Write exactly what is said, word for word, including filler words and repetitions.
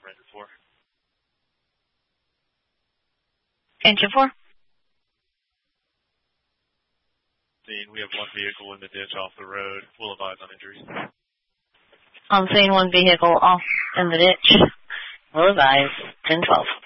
Ranger four. Engine four. Scene, we have one vehicle in the ditch off the road. We'll advise on injuries. On scene, one vehicle off in the ditch. We'll advise. ten twelve.